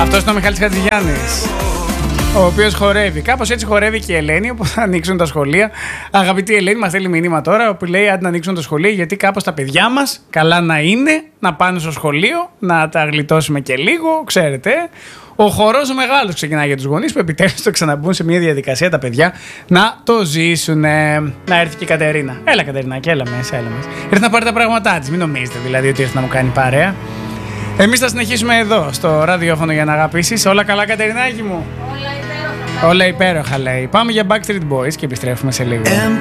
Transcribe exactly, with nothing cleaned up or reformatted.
Αυτός είναι ο Μιχάλης Χατζηγιάννης, ο οποίος χορεύει. Κάπως έτσι χορεύει και η Ελένη, όπου θα ανοίξουν τα σχολεία. Αγαπητή Ελένη, μας στέλνει μήνυμα τώρα, που λέει: άντε να ανοίξουν τα σχολεία, γιατί κάπως τα παιδιά μας καλά να είναι, να πάνε στο σχολείο, να τα γλιτώσουμε και λίγο, ξέρετε. Ο χορός ο μεγάλος ξεκινάει για τους γονείς, που επιτέλους το ξαναμπούν σε μια διαδικασία τα παιδιά να το ζήσουν. Να έρθει και η Κατερίνα. Έλα, Κατερινάκη, έλα μέσα, έλα μέσα. Ήρθε να πάρει τα πράγματά της. Μην νομίζετε δηλαδή ότι ήρθε να μου κάνει παρέα. Εμείς θα συνεχίσουμε εδώ στο ραδιόφωνο για να αγαπήσεις. Όλα καλά, Κατερινάκη μου? Όλα υπέροχα. Όλα υπέροχα, λέει. Πάμε για Backstreet Boys και επιστρέφουμε σε λίγο.